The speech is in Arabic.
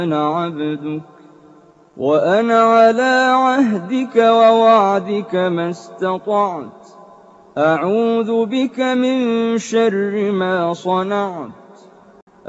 أنا عبدك وأنا على عهدك ووعدك ما استطعت أعوذ بك من شر ما صنعت